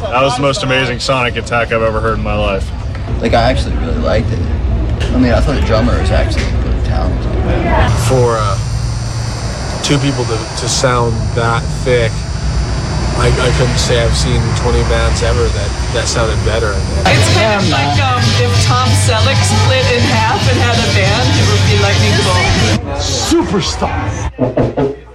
That was the most amazing sonic attack I've ever heard in my life. Like, I actually really liked it. I mean, I thought the drummer was actually pretty talented. For two people to sound that thick, I couldn't say I've seen 20 bands ever that sounded better. It's kind of like if Tom Selleck split in half and had a band, it would be Lightning Bolt. Superstar!